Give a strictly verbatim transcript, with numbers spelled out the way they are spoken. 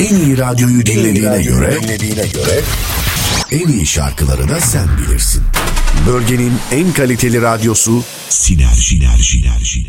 En iyi radyoyu dinlediğine göre, dinlediğine göre en iyi şarkıları da sen bilirsin. Bölgenin en kaliteli radyosu Sinerji. Sinerji.